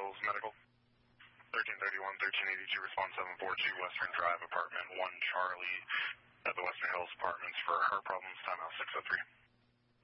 Hills Medical. 1331, 1382, response 742, Western Drive, apartment 1 Charlie at the Western Hills Apartments for heart problems, timeout 603.